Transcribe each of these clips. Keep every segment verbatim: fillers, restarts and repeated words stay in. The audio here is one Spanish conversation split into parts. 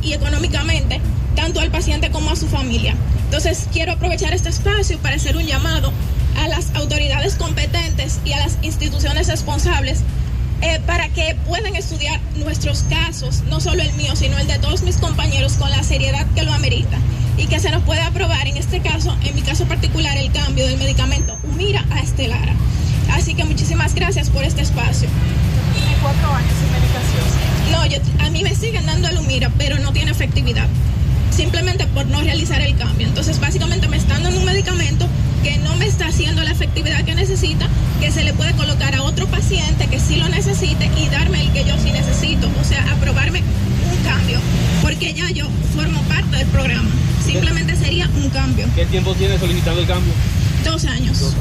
y económicamente tanto al paciente como a su familia. Entonces, quiero aprovechar este espacio para hacer un llamado a las autoridades competentes y a las instituciones responsables eh, para que puedan estudiar nuestros casos, no solo el mío, sino el de todos mis compañeros, con la seriedad que lo amerita, y que se nos pueda aprobar, en este caso, en mi caso particular, el cambio del medicamento Humira a Stelara. Así que muchísimas gracias por este espacio. ¿Tiene cuatro años sin medicación? No, yo, a mí me siguen dando el Humira, pero no tiene efectividad, simplemente por no realizar el cambio. Entonces, básicamente me están dando un medicamento que no me está haciendo la efectividad que necesita, que se le puede colocar a otro paciente que sí lo necesite y darme el que yo sí necesito, o sea, aprobarme un cambio, porque ya yo formo parte del programa. Simplemente sería un cambio. ¿Qué tiempo tiene solicitando el cambio? Dos años. Dos.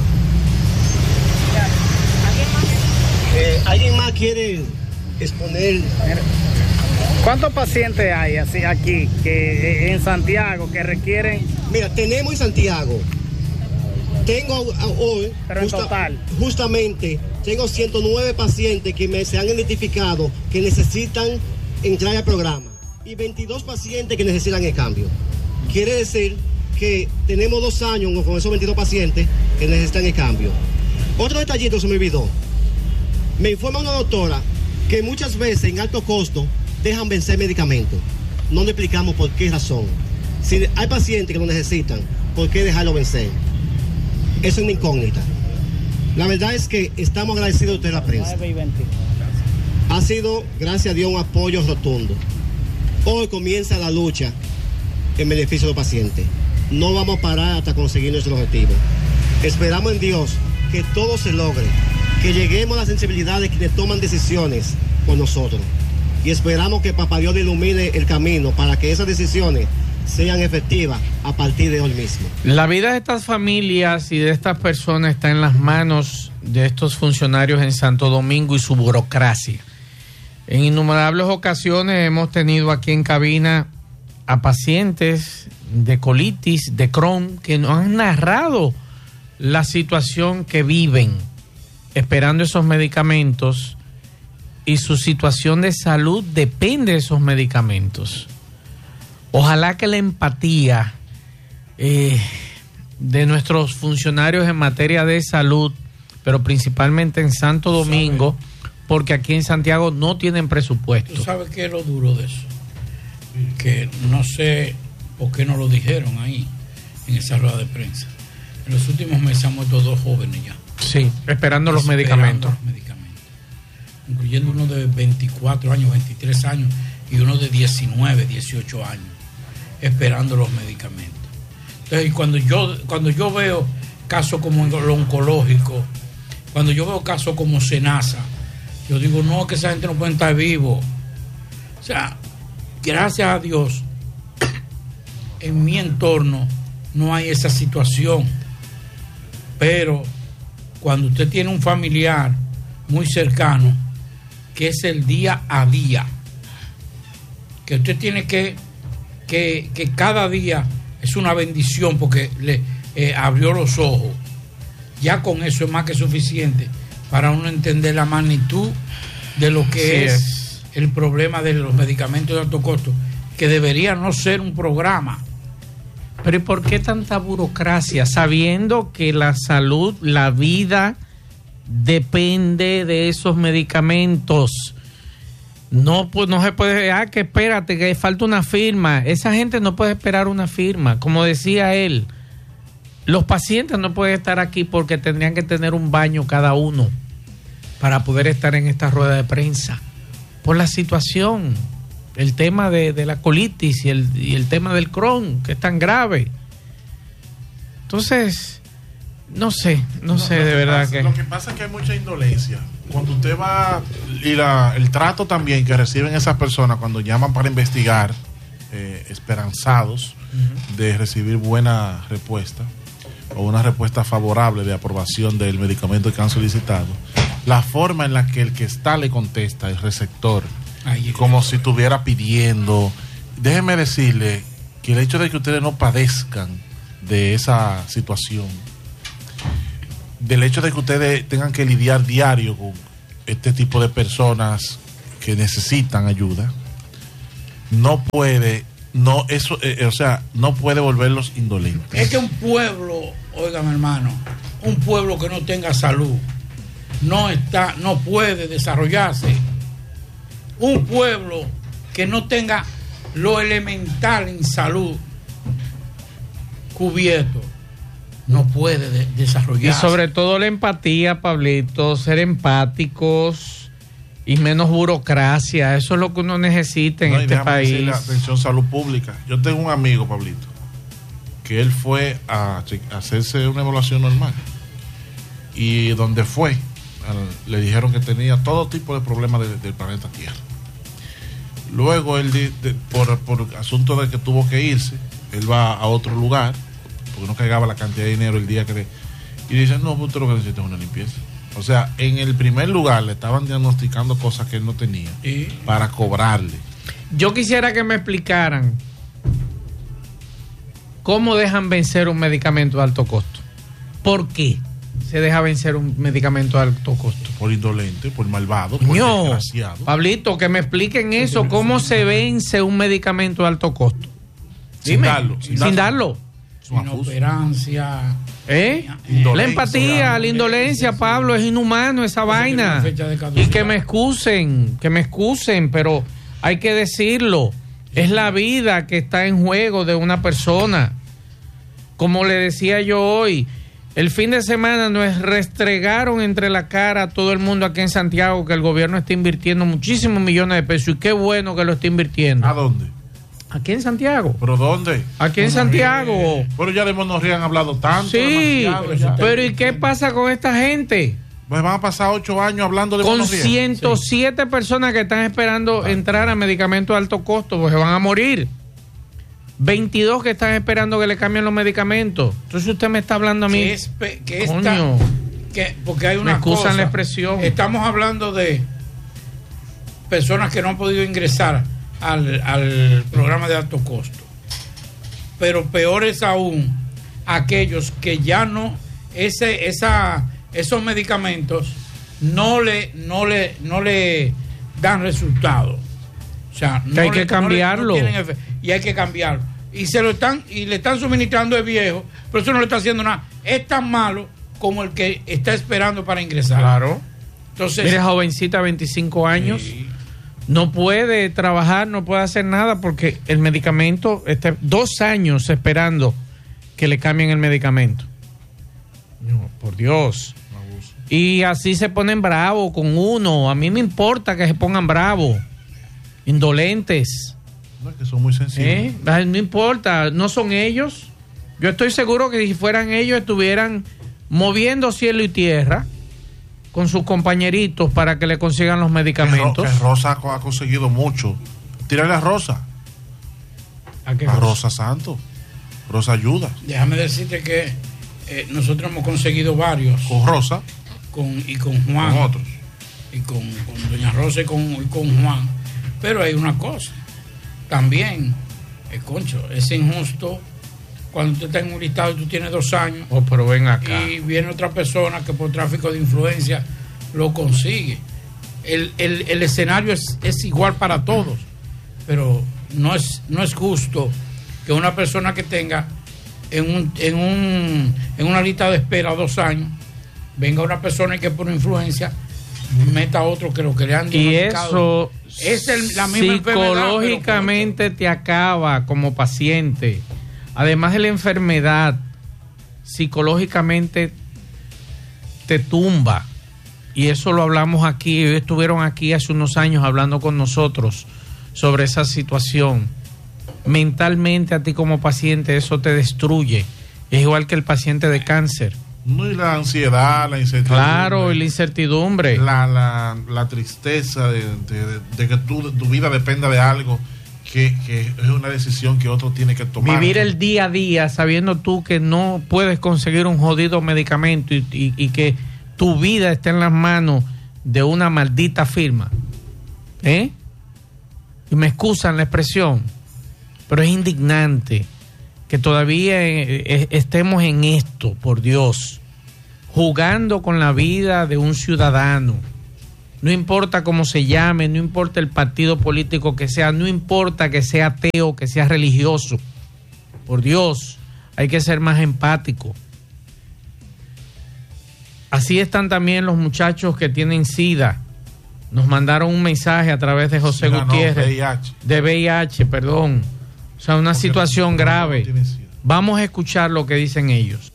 ¿Alguien más? Eh, ¿Alguien más quiere exponer? ¿Cuántos pacientes hay así aquí que en Santiago que requieren? Mira, tenemos en Santiago, tengo hoy, Pero en total. justamente, tengo ciento nueve pacientes que me se han identificado que necesitan entrar al programa y veintidós pacientes que necesitan el cambio. Quiere decir que tenemos dos años con esos veintidós pacientes que necesitan el cambio. Otro detallito se me olvidó. Me informa una doctora que muchas veces en alto costo dejan vencer medicamentos. No le explicamos por qué razón. Si hay pacientes que lo necesitan, ¿por qué dejarlo vencer? Eso es una incógnita. La verdad es que estamos agradecidos de la prensa. Ha sido, gracias a Dios, un apoyo rotundo. Hoy comienza la lucha en beneficio de los pacientes. No vamos a parar hasta conseguir nuestro objetivo. Esperamos en Dios que todo se logre, que lleguemos a la sensibilidad de quienes toman decisiones por nosotros. Y esperamos que Papá Dios ilumine el camino para que esas decisiones sean efectivas a partir de hoy mismo. La vida de estas familias y de estas personas está en las manos de estos funcionarios en Santo Domingo y su burocracia. En innumerables ocasiones hemos tenido aquí en cabina a pacientes de colitis, de Crohn, que nos han narrado la situación que viven esperando esos medicamentos, y su situación de salud depende de esos medicamentos. Ojalá que la empatía eh, de nuestros funcionarios en materia de salud, pero principalmente en Santo Domingo, porque aquí en Santiago no tienen presupuesto. ¿Tú sabes qué es lo duro de eso? Que no sé por qué no lo dijeron ahí en esa rueda de prensa. En los últimos meses han muerto dos jóvenes ya. Sí, esperando los esperando medicamentos. los medicamentos. Incluyendo uno de veinticuatro años, veintitrés años y uno de diecinueve, dieciocho años, esperando los medicamentos. Entonces, cuando yo, cuando yo veo casos como lo oncológico, cuando yo veo casos como Senasa, yo digo, no, que esa gente no puede estar vivo. O sea, gracias a Dios, en mi entorno no hay esa situación. Pero cuando usted tiene un familiar muy cercano, que es el día a día, que usted tiene que, que, que cada día es una bendición porque le eh, abrió los ojos, ya con eso es más que suficiente para uno entender la magnitud de lo que sí es, es el problema de los medicamentos de alto costo, que debería no ser un programa. Pero ¿y por qué tanta burocracia? Sabiendo que la salud, la vida depende de esos medicamentos. No, pues no se puede, ah, que espérate, que falta una firma. Esa gente no puede esperar una firma. Como decía él, los pacientes no pueden estar aquí porque tendrían que tener un baño cada uno para poder estar en esta rueda de prensa. Por la situación, el tema de, de la colitis y el, y el tema del Crohn, que es tan grave. Entonces, no sé, no, no sé de verdad pasa, que... Lo que pasa es que hay mucha indolencia. Cuando usted va, y la, el trato también que reciben esas personas cuando llaman para investigar, eh, esperanzados uh-huh. de recibir buena respuesta o una respuesta favorable de aprobación del medicamento que han solicitado, la forma en la que el que está le contesta, el receptor, Ay, como si estuviera pidiendo. Déjeme decirle que el hecho de que ustedes no padezcan de esa situación, del hecho de que ustedes tengan que lidiar diario con este tipo de personas que necesitan ayuda, no puede, no eso, eh, o sea, no puede volverlos indolentes. Es que un pueblo, óigame hermano, un pueblo que no tenga salud no está, no puede desarrollarse. Un pueblo que no tenga lo elemental en salud cubierto no puede de- desarrollarse. Y sobre todo la empatía, Pablito, ser empáticos y menos burocracia. Eso es lo que uno necesita en No, y este déjame país. decirle, atención, salud pública. Yo tengo un amigo, Pablito, que él fue a, che- a hacerse una evaluación normal. Y donde fue, al- le dijeron que tenía todo tipo de problemas de- del planeta Tierra. Luego, él, di- de- por, por asunto de que tuvo que irse, él va a otro lugar, porque no cargaba la cantidad de dinero el día que... le- y dice, no, usted lo que necesita es una limpieza. O sea, en el primer lugar le estaban diagnosticando cosas que él no tenía ¿Y? para cobrarle. Yo quisiera que me explicaran cómo dejan vencer un medicamento de alto costo. ¿Por qué se deja vencer un medicamento de alto costo? Por indolente, por malvado, por No, desgraciado. Pablito, que me expliquen eso, cómo se vence un medicamento de alto costo. Sin Dime, darlo, sin, sin darlo. Es un abuso. Inoperancia. ¿Eh? Indolencia. La empatía, la indolencia, Pablo, es inhumano esa vaina. tiene fecha de caducidad. Y que me excusen, que me excusen, pero hay que decirlo. Es la vida que está en juego de una persona. Como le decía yo hoy, el fin de semana nos restregaron entre la cara a todo el mundo aquí en Santiago que el gobierno está invirtiendo muchísimos millones de pesos y qué bueno que lo está invirtiendo. ¿A dónde? Aquí en Santiago. ¿Pero dónde? Aquí en Santiago. Pero ya de Monorría han hablado tanto. Sí, demasiado ya. pero ¿y qué pasa con esta gente? Pues van a pasar ocho años hablando de Con Monorría. ciento siete personas que están esperando entrar a medicamentos de alto costo, pues se van a morir. veintidós que están esperando que le cambien los medicamentos. Entonces usted me está hablando a mí. Que, es pe- que esta- Coño. que- porque hay Me una excusan cosa. la expresión. Estamos hablando de personas que no han podido ingresar al, al programa de alto costo. Pero peor es aún aquellos que ya no, ese, esa, esos medicamentos no le, no le, no le dan resultado. O sea, Que hay no que le- cambiarlo. no le- no tienen efe- y hay que cambiarlo. Y se lo están, y le están suministrando de viejo, pero eso no le está haciendo nada. Es tan malo como el que está esperando para ingresar. Claro. Entonces, Mire, jovencita, veinticinco años, sí. no puede trabajar, no puede hacer nada porque el medicamento está dos años esperando que le cambien el medicamento. No, por Dios. Y así se ponen bravos con uno. A mí me importa que se pongan bravos, indolentes. No, es que son muy sensibles. ¿Eh? Ay, no importa, no son ellos. Yo estoy seguro que si fueran ellos estuvieran moviendo cielo y tierra con sus compañeritos para que le consigan los Que Ro- medicamentos. que Rosa ha conseguido mucho. Tírale a Rosa. ¿A qué A cosa? Rosa Santos. Rosa ayuda. déjame decirte que eh, nosotros hemos conseguido varios Con Rosa, con, y con Juan. con otros. Y con, con Doña Rosa y con, y con Juan. Pero hay una cosa. También, eh, concho, es injusto cuando tú estás en un listado y tú tienes dos años Oh, pero ven acá. y viene otra persona que por tráfico de influencia lo consigue. El, el, el escenario es, es igual para todos, pero no es, no es justo que una persona que tenga en, un, en, un, en una lista de espera dos años, venga una persona y que por influencia meta a otro que lo que le han Y diagnosticado eso es el- la misma enfermedad, psicológicamente te acaba como paciente. Además de la enfermedad, psicológicamente te tumba. Y eso lo hablamos aquí. Ellos estuvieron aquí hace unos años hablando con nosotros sobre esa situación. Mentalmente a ti como paciente eso te destruye. Es igual que el paciente de cáncer. No, y la ansiedad, la incertidumbre. Claro, y la incertidumbre. La, la, la tristeza de, de- de que tu, tu vida dependa de algo que, que es una decisión que otro tiene que tomar. Vivir el día a día sabiendo tú que no puedes conseguir un jodido medicamento y, y- y que tu vida está en las manos de una maldita firma. ¿Eh? Y me excusan la expresión, pero es indignante que todavía eh, eh, estemos en esto, por Dios, jugando con la vida de un ciudadano. no importa cómo se llame, no importa el partido político que sea, no importa que sea ateo, que sea religioso. Por Dios, hay que ser más empático. Así están también los muchachos que tienen SIDA. Nos mandaron un mensaje a través de José SIDA, Gutiérrez. no, V I H. De V I H, perdón. O sea, una Porque situación grave. No Vamos a escuchar lo que dicen ellos.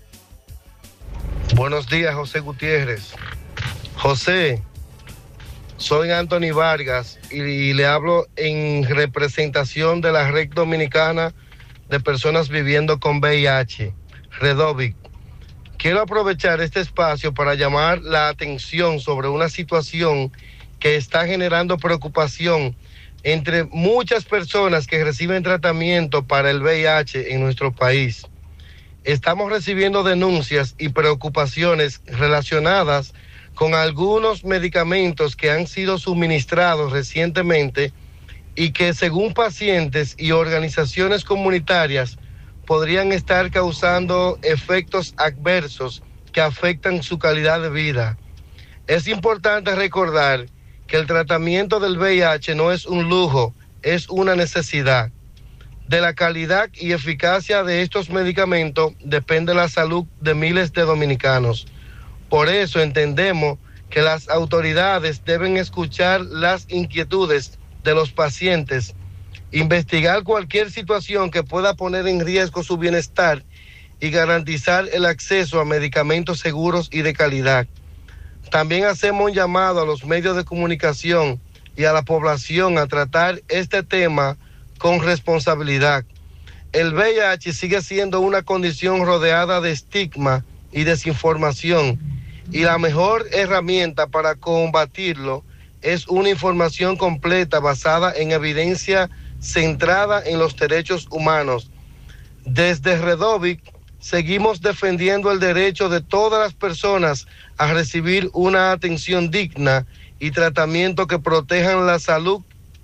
Buenos días, José Gutiérrez. José, soy Anthony Vargas y, y le hablo en representación de la Red Dominicana de Personas Viviendo con V I H, Redovic. Quiero aprovechar este espacio para llamar la atención sobre una situación que está generando preocupación entre muchas personas que reciben tratamiento para el V I H en nuestro país. Estamos recibiendo denuncias y preocupaciones relacionadas con algunos medicamentos que han sido suministrados recientemente y que, según pacientes y organizaciones comunitarias, podrían estar causando efectos adversos que afectan su calidad de vida. Es importante recordar que el tratamiento del V I H no es un lujo, es una necesidad. De la calidad y eficacia de estos medicamentos depende la salud de miles de dominicanos. Por eso entendemos que las autoridades deben escuchar las inquietudes de los pacientes, investigar cualquier situación que pueda poner en riesgo su bienestar y garantizar el acceso a medicamentos seguros y de calidad. También hacemos un llamado a los medios de comunicación y a la población a tratar este tema con responsabilidad. El V I H sigue siendo una condición rodeada de estigma y desinformación, y la mejor herramienta para combatirlo es una información completa basada en evidencia centrada en los derechos humanos. Desde Redovic seguimos defendiendo el derecho de todas las personas a recibir una atención digna y tratamiento que protejan la salud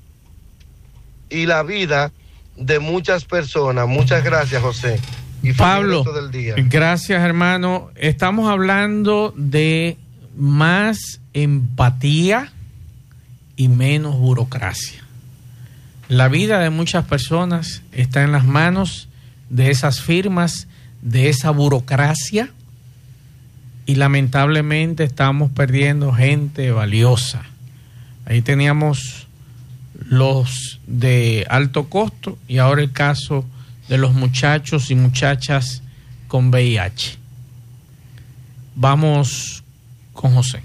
y la vida de muchas personas. Muchas gracias, José. Y Pablo, del día. Gracias, hermano. Estamos hablando de más empatía y menos burocracia. La vida de muchas personas está en las manos de esas firmas, de esa burocracia, y lamentablemente estamos perdiendo gente valiosa. Ahí teníamos los de alto costo y ahora el caso de los muchachos y muchachas con V I H. Vamos con José.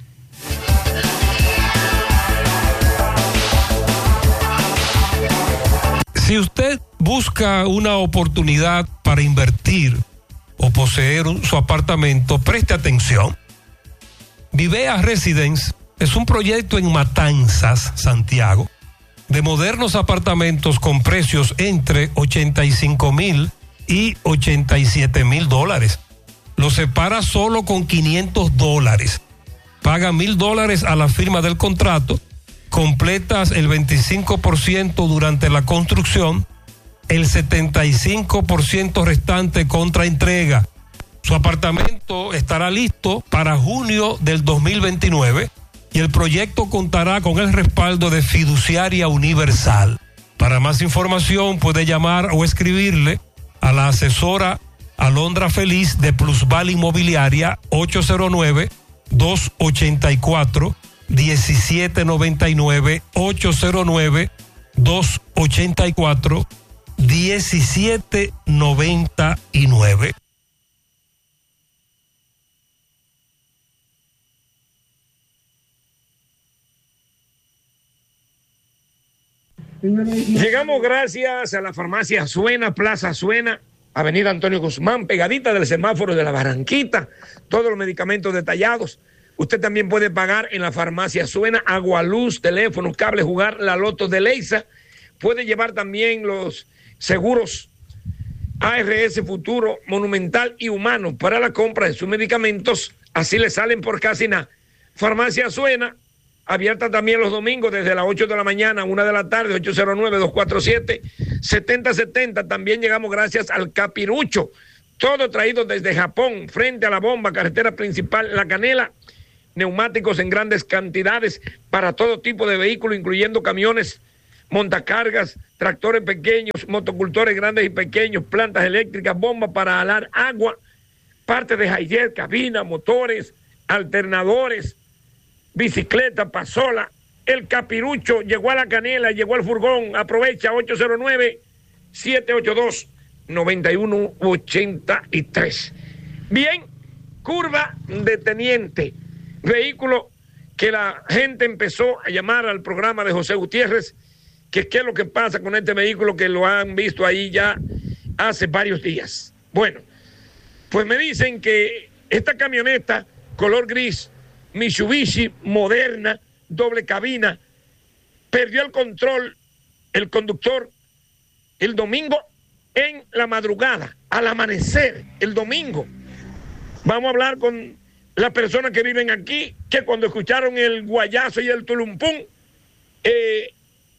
Si usted busca una oportunidad para invertir o poseer un, su apartamento, preste atención. Vivea Residence es un proyecto en Matanzas, Santiago, de modernos apartamentos con precios entre ochenta y cinco mil y ochenta y siete mil dólares. Lo separa solo con quinientos dólares. Paga mil dólares a la firma del contrato, completas el veinticinco por ciento durante la construcción, el setenta y cinco por ciento restante contra entrega. Su apartamento estará listo para junio del dos mil veintinueve y el proyecto contará con el respaldo de Fiduciaria Universal. Para más información puede llamar o escribirle a la asesora Alondra Feliz de Plusval Inmobiliaria ocho cero nueve, dos ocho cuatro, uno siete nueve nueve, ocho cero nueve, dos ocho cuatro, uno siete nueve nueve. Llegamos gracias a la farmacia Suena, Plaza Suena, Avenida Antonio Guzmán, pegadita del semáforo de la Barranquita, todos los medicamentos detallados. Usted también puede pagar en la farmacia Suena, agua, luz, teléfono, cable, jugar la loto de Leisa. Puede llevar también los seguros A R S Futuro, Monumental y Humano para la compra de sus medicamentos. Así le salen por casi nada. Farmacia Suena, abierta también los domingos desde las ocho de la mañana a una de la tarde, ocho cero nueve, dos cuatro siete, siete cero siete cero. También llegamos gracias al Capirucho, todo traído desde Japón, frente a la bomba, carretera principal La Canela. neumáticos en grandes cantidades para todo tipo de vehículos, incluyendo camiones, montacargas, tractores pequeños, motocultores grandes y pequeños, plantas eléctricas, bombas para alar agua, partes de Haier, cabina, motores, alternadores, bicicleta, pasola. El Capirucho llegó a La Canela, llegó al furgón. Aprovecha ocho cero nueve, siete ocho dos, nueve uno ocho tres. Bien, curva de Teniente, vehículo que la gente empezó a llamar al programa de José Gutiérrez, que qué es lo que pasa con este vehículo, que lo han visto ahí ya hace varios días. Bueno, pues me dicen que esta camioneta color gris, Mitsubishi moderna, doble cabina, perdió el control el conductor el domingo en la madrugada, al amanecer, el domingo. Vamos a hablar con las personas que viven aquí, que cuando escucharon el guayazo y el tulumpum, eh,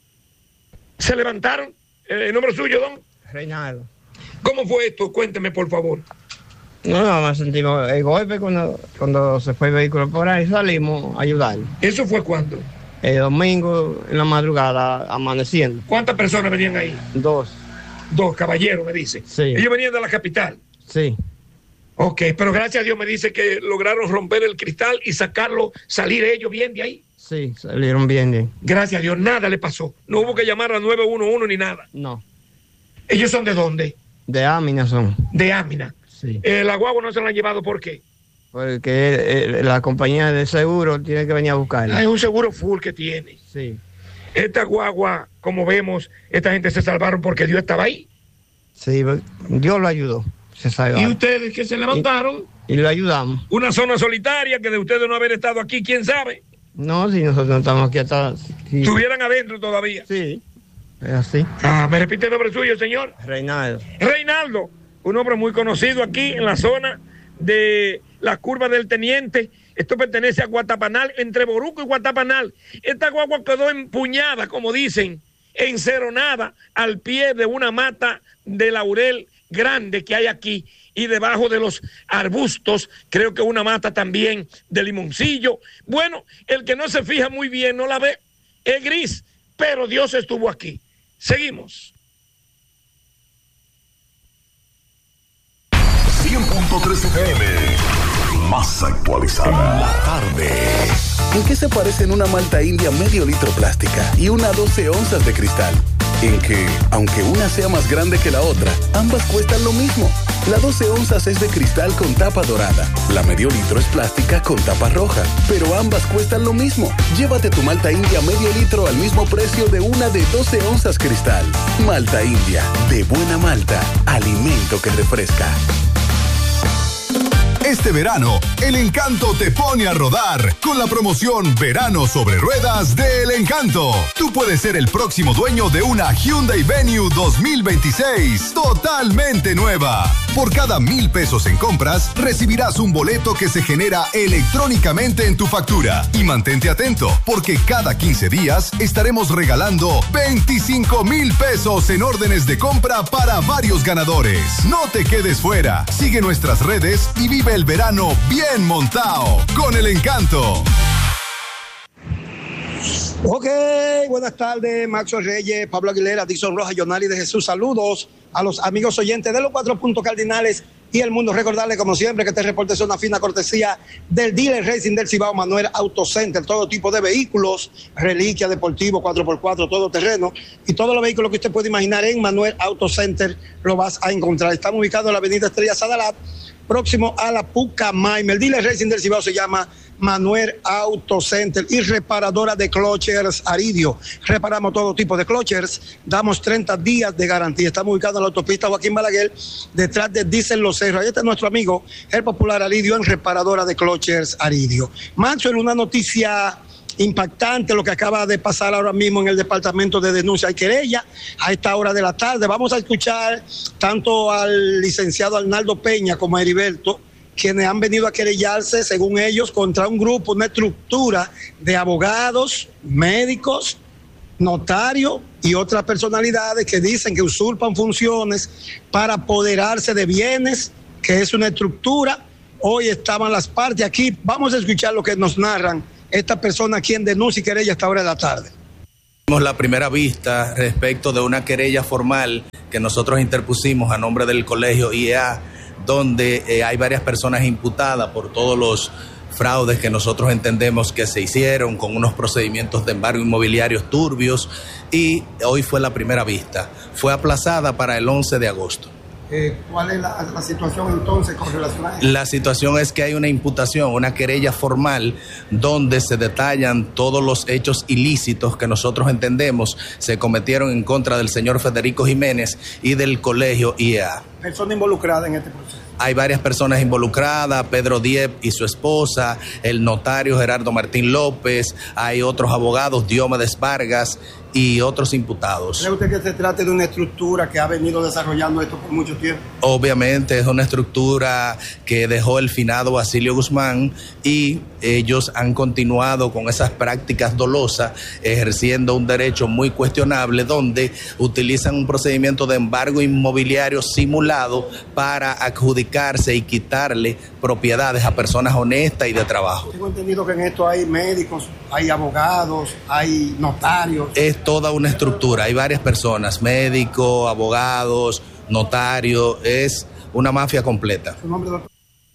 se levantaron. ¿El nombre suyo, don? Reinaldo. ¿Cómo fue esto? Cuénteme, por favor. No, nada más sentimos el golpe cuando, cuando se fue el vehículo por ahí, salimos a ayudar. ¿Eso fue cuándo? El domingo en la madrugada, amaneciendo. ¿Cuántas personas venían ahí? Dos. Dos caballeros, me dice. Sí. Ellos venían de la capital. Sí. Ok, pero gracias a Dios me dice que lograron romper el cristal y sacarlo, salir ellos bien de ahí. Sí, salieron bien, bien. Gracias a Dios, nada le pasó. No hubo que llamar a nueve uno uno ni nada. No. ¿Ellos son de dónde? De Ámina son. De Ámina. Sí. Eh, la guagua no se la han llevado, ¿por qué? Porque eh, la compañía de seguro tiene que venir a buscarla. Ah, es un seguro full que tiene. Sí. Esta guagua, como vemos, esta gente se salvaron porque Dios estaba ahí. Sí, Dios lo ayudó. Se salvaron. ¿Y ustedes que se levantaron? Y, y lo ayudamos. Una zona solitaria que de ustedes no haber estado aquí, ¿quién sabe? No, si nosotros no estamos aquí hasta... Si... ¿Estuvieran adentro todavía? Sí, es así. Ah, ¿me repite el nombre suyo, señor? Reinaldo. Reinaldo, un hombre muy conocido aquí en la zona de la curva del Teniente. Esto pertenece a Guatapanal, entre Boruco y Guatapanal. Esta guagua quedó empuñada, como dicen, enceronada al pie de una mata de laurel grande que hay aquí, y debajo de los arbustos, creo que una mata también de limoncillo. Bueno, el que no se fija muy bien no la ve, es gris, pero Dios estuvo aquí. Seguimos. cien punto tres F M, más actualizada. La tarde. ¿En qué se parecen una malta india medio litro plástica y una doce onzas de cristal? En que, aunque una sea más grande que la otra, ambas cuestan lo mismo. La doce onzas es de cristal con tapa dorada, la medio litro es plástica con tapa roja, pero ambas cuestan lo mismo. Llévate tu malta india medio litro al mismo precio de una de doce onzas cristal. Malta india, de buena malta, alimento que refresca. Este verano, El Encanto te pone a rodar con la promoción Verano sobre Ruedas de El Encanto. Tú puedes ser el próximo dueño de una Hyundai Venue dos mil veintiséis, totalmente nueva. Por cada mil pesos en compras, recibirás un boleto que se genera electrónicamente en tu factura. Y mantente atento, porque cada quince días estaremos regalando veinticinco mil pesos en órdenes de compra para varios ganadores. No te quedes fuera. Sigue nuestras redes y vive el verano bien montado con El Encanto. Ok, buenas tardes, Maxo Reyes, Pablo Aguilera, Dixon Rojas, Jonali de Jesús. Saludos a los amigos oyentes de los cuatro puntos cardinales y el mundo. Recordarle, como siempre, que este reporte es una fina cortesía del dealer Racing del Cibao, Manuel Auto Center. Todo tipo de vehículos, reliquia, deportivo, cuatro por cuatro, todo terreno y todos los vehículos que usted puede imaginar en Manuel Auto Center lo vas a encontrar. Estamos ubicados en la avenida Estrella Sadalat, próximo a la Pucamaima. El dealer Racing del Cibao se llama Manuel Auto Center y reparadora de clutchers Aridio. Reparamos todo tipo de clutchers, damos treinta días de garantía. Estamos ubicados en la autopista Joaquín Balaguer, detrás de Diesel Los Cerros. Ahí está nuestro amigo, el popular Aridio, en reparadora de clutchers Aridio. Maxwell, una noticia impactante lo que acaba de pasar ahora mismo en el departamento de denuncia y querella a esta hora de la tarde. Vamos a escuchar tanto al licenciado Arnaldo Peña como a Heriberto, quienes han venido a querellarse, según ellos, contra un grupo, una estructura de abogados, médicos, notarios y otras personalidades que dicen que usurpan funciones para apoderarse de bienes, que es una estructura Hoy estaban las partes aquí. Vamos a escuchar lo que nos narran esta persona quien denuncia y querella hasta ahora de la tarde. La primera vista respecto de una querella formal que nosotros interpusimos a nombre del colegio I E A, donde eh, hay varias personas imputadas por todos los fraudes que nosotros entendemos que se hicieron con unos procedimientos de embargo inmobiliarios turbios, y hoy fue la primera vista. Fue aplazada para el once de agosto. Eh, ¿Cuál es la, la situación entonces con relación a eso? La situación es que hay una imputación, una querella formal, donde se detallan todos los hechos ilícitos que nosotros entendemos se cometieron en contra del señor Federico Jiménez y del colegio I E A. Persona involucrada en este proceso. Hay varias personas involucradas, Pedro Diep y su esposa, el notario Gerardo Martín López, hay otros abogados, Diomedes Vargas y otros imputados. ¿Cree usted que se trate de una estructura que ha venido desarrollando esto por mucho tiempo? Obviamente es una estructura que dejó el finado Basilio Guzmán, y ellos han continuado con esas prácticas dolosas, ejerciendo un derecho muy cuestionable, donde utilizan un procedimiento de embargo inmobiliario simulado para adjudicarse y quitarle propiedades a personas honestas y de trabajo. Tengo entendido que en esto hay médicos, hay abogados, hay notarios. Es toda una estructura, hay varias personas, médicos, abogados, notarios, es una mafia completa. ¿Su nombre, doctor?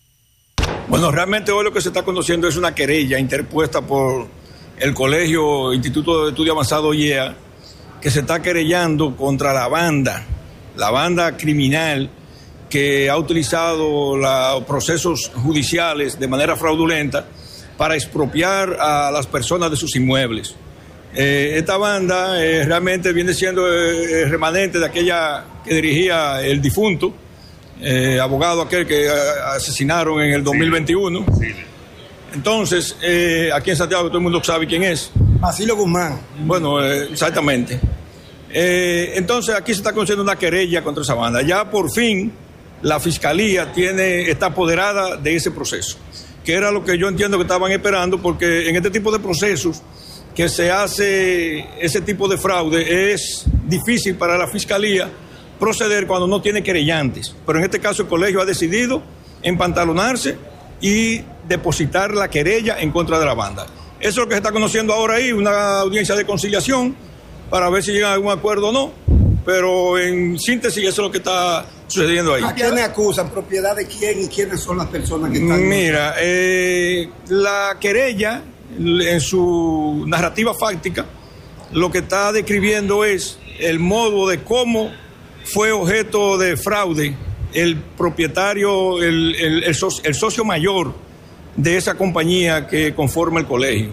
Bueno, realmente hoy lo que se está conociendo es una querella interpuesta por el Colegio Instituto de Estudio Avanzado I E A, que se está querellando contra la banda, la banda criminal que ha utilizado los procesos judiciales de manera fraudulenta para expropiar a las personas de sus inmuebles. Eh, esta banda eh, realmente viene siendo eh, remanente de aquella que dirigía el difunto eh, abogado aquel que eh, asesinaron en el dos mil veintiuno. Sí. Entonces, eh, aquí en Santiago todo el mundo sabe quién es. Basilio Guzmán. Bueno, eh, exactamente. Eh, entonces aquí se está conociendo una querella contra esa banda. Ya por fin la Fiscalía tiene, está apoderada de ese proceso, que era lo que yo entiendo que estaban esperando, porque en este tipo de procesos que se hace ese tipo de fraude es difícil para la Fiscalía proceder cuando no tiene querellantes. Pero en este caso el colegio ha decidido empantalonarse y depositar la querella en contra de la banda. Eso es lo que se está conociendo ahora ahí, una audiencia de conciliación para ver si llegan a algún acuerdo o no. Pero en síntesis eso es lo que está sucediendo ahí. ¿A quiénes acusan? ¿Propiedad de quién y quiénes son las personas que están? Mira, eh, la querella en su narrativa fáctica lo que está describiendo es el modo de cómo fue objeto de fraude el propietario, el, el, el, socio, el socio mayor de esa compañía que conforma el colegio,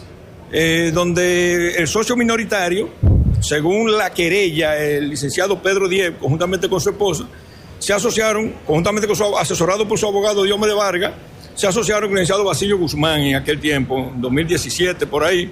eh, donde el socio minoritario, según la querella, el licenciado Pedro Diep, conjuntamente con su esposa, se asociaron, conjuntamente con su asesorado por su abogado Diomedes Vargas, se asociaron con el licenciado Basilio Guzmán en aquel tiempo, en dos mil diecisiete, por ahí,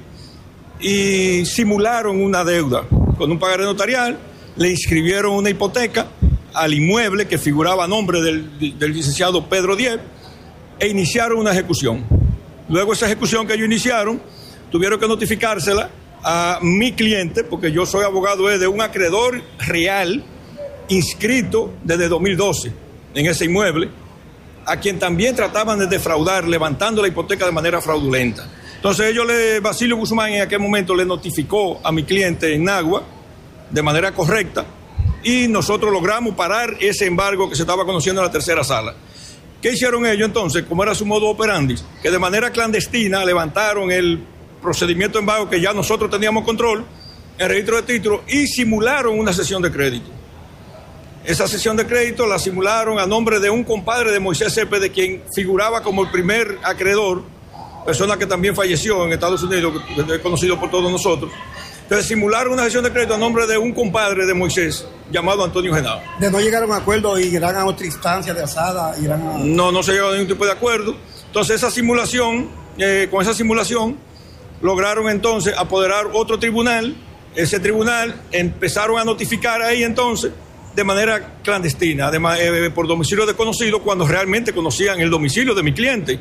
y simularon una deuda con un pagaré notarial, le inscribieron una hipoteca al inmueble que figuraba a nombre del, del licenciado Pedro Diep, e iniciaron una ejecución. Luego esa ejecución que ellos iniciaron, tuvieron que notificársela a mi cliente, porque yo soy abogado de un acreedor real inscrito desde dos mil doce en ese inmueble, a quien también trataban de defraudar, levantando la hipoteca de manera fraudulenta. Entonces ellos, le, Basilio Guzmán en aquel momento le notificó a mi cliente en Nagua de manera correcta, y nosotros logramos parar ese embargo que se estaba conociendo en la tercera sala. ¿Qué hicieron ellos entonces? Como era su modo operandi, que de manera clandestina levantaron el procedimiento de embargo que ya nosotros teníamos control, el registro de títulos, y simularon una cesión de crédito. Esa cesión de crédito la simularon a nombre de un compadre de Moisés Cepeda, quien figuraba como el primer acreedor, persona que también falleció en Estados Unidos, que es conocido por todos nosotros. Entonces simularon una cesión de crédito a nombre de un compadre de Moisés llamado Antonio Genao. De no llegar a un acuerdo y irán a otra instancia de asada, irán a... No, no se llegó a ningún tipo de acuerdo. Entonces esa simulación, eh, con esa simulación, lograron entonces apoderar otro tribunal. Ese tribunal empezaron a notificar ahí entonces de manera clandestina, además, eh, por domicilio desconocido, cuando realmente conocían el domicilio de mi cliente.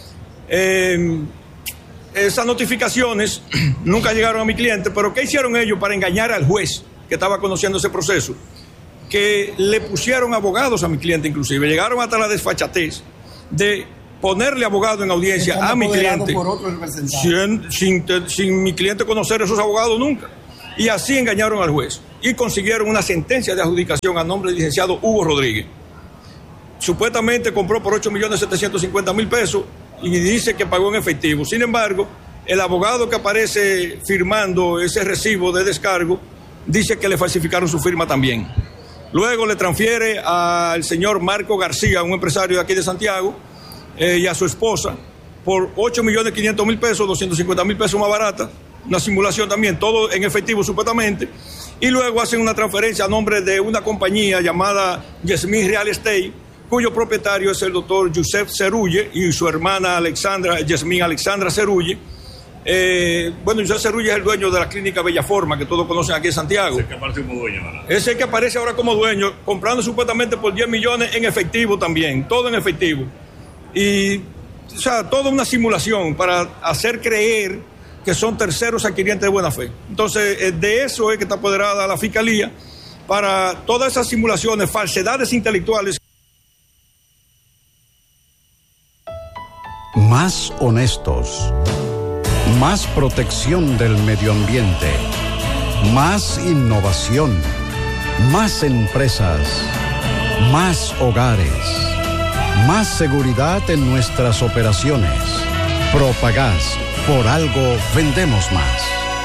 Eh, esas notificaciones nunca llegaron a mi cliente, pero ¿qué hicieron ellos para engañar al juez que estaba conociendo ese proceso? Que le pusieron abogados a mi cliente, inclusive llegaron hasta la desfachatez de ponerle abogado en audiencia a mi cliente sin, sin, sin mi cliente conocer a esos abogados nunca. Y así engañaron al juez y consiguieron una sentencia de adjudicación a nombre del licenciado Hugo Rodríguez. Supuestamente compró por ocho millones setecientos cincuenta mil pesos y dice que pagó en efectivo. Sin embargo, el abogado que aparece firmando ese recibo de descargo dice que le falsificaron su firma también. Luego le transfiere al señor Marco García, un empresario de aquí de Santiago, eh, y a su esposa, por ocho millones quinientos mil pesos, doscientos cincuenta mil pesos más barata, una simulación también, todo en efectivo supuestamente, y luego hacen una transferencia a nombre de una compañía llamada Yasmin Real Estate, cuyo propietario es el doctor Joseph Cerulle y su hermana Alexandra, Yasmin Alexandra Cerulle. Eh, bueno, José Cerulle es el dueño de la clínica Bellaforma, que todos conocen aquí en Santiago. Ese que aparece como dueño ahora. Ese que aparece ahora como dueño, comprando supuestamente por diez millones en efectivo también, todo en efectivo. Y, o sea, toda una simulación para hacer creer que son terceros adquirientes de buena fe. Entonces, de eso es que está apoderada la Fiscalía, para todas esas simulaciones, falsedades intelectuales. Más honestos. Más protección del medio ambiente, más innovación, más empresas, más hogares, más seguridad en nuestras operaciones. Propagás, por algo vendemos más.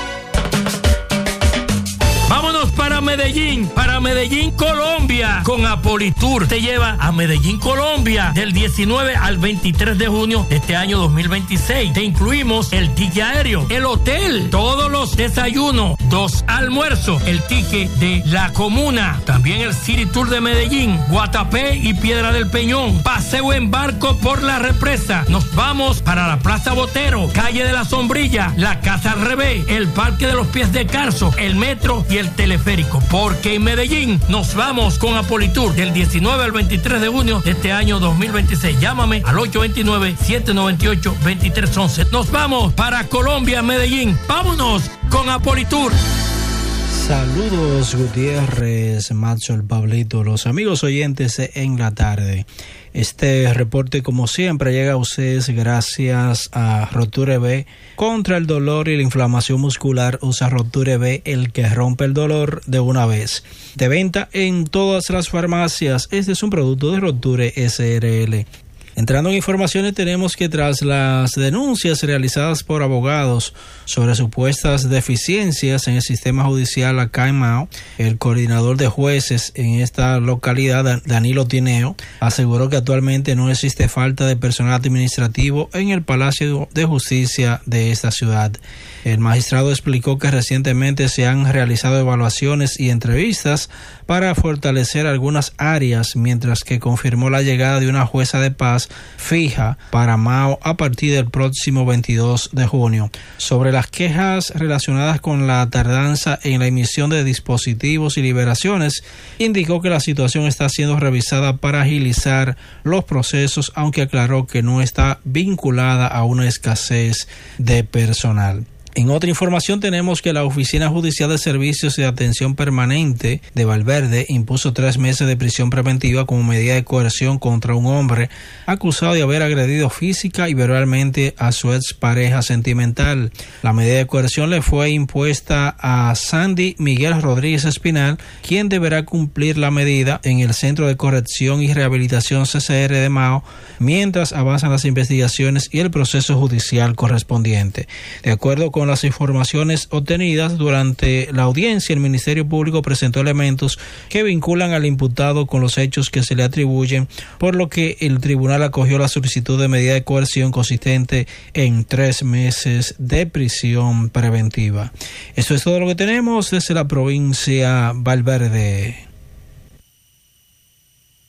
Vámonos para Medellín, para Medellín, Colombia, con Apolitour. Te lleva a Medellín, Colombia, del diecinueve al veintitrés de junio de este año dos mil veintiséis. Te incluimos el ticket aéreo, el hotel, todos los desayunos, dos almuerzos, el ticket de la comuna, también el City Tour de Medellín, Guatapé y Piedra del Peñón, paseo en barco por la represa. Nos vamos para la Plaza Botero, calle de la Sombrilla, la Casa al Revés, el Parque de los Pies de Carso, el metro y el teleférico, porque en Medellín nos vamos con Apolitour del diecinueve al veintitrés de junio de este año dos mil veintiséis. Llámame al ocho dos nueve, siete nueve ocho, dos tres uno uno. Nos vamos para Colombia, Medellín. Vámonos con Apolitour. Saludos, Gutiérrez, Macho, el Pablito, los amigos oyentes en la tarde. Este reporte, como siempre, llega a ustedes gracias a Roture B. Contra el dolor y la inflamación muscular, usa Roture B, el que rompe el dolor de una vez. De venta en todas las farmacias. Este es un producto de Roture S R L. Entrando en informaciones, tenemos que tras las denuncias realizadas por abogados sobre supuestas deficiencias en el sistema judicial acá en Mao, el coordinador de jueces en esta localidad, Danilo Tineo, aseguró que actualmente no existe falta de personal administrativo en el Palacio de Justicia de esta ciudad. El magistrado explicó que recientemente se han realizado evaluaciones y entrevistas para fortalecer algunas áreas, mientras que confirmó la llegada de una jueza de paz fija para Mao a partir del próximo veintidós de junio. Sobre las quejas relacionadas con la tardanza en la emisión de dispositivos y liberaciones, indicó que la situación está siendo revisada para agilizar los procesos, aunque aclaró que no está vinculada a una escasez de personal. En otra información tenemos que la Oficina Judicial de Servicios de Atención Permanente de Valverde impuso tres meses de prisión preventiva como medida de coerción contra un hombre acusado de haber agredido física y verbalmente a su expareja sentimental. La medida de coerción le fue impuesta a Sandy Miguel Rodríguez Espinal, quien deberá cumplir la medida en el Centro de Corrección y Rehabilitación C C R de Mao mientras avanzan las investigaciones y el proceso judicial correspondiente. De acuerdo con Con las informaciones obtenidas durante la audiencia, el Ministerio Público presentó elementos que vinculan al imputado con los hechos que se le atribuyen, por lo que el tribunal acogió la solicitud de medida de coerción consistente en tres meses de prisión preventiva. Eso es todo lo que tenemos desde la provincia Valverde.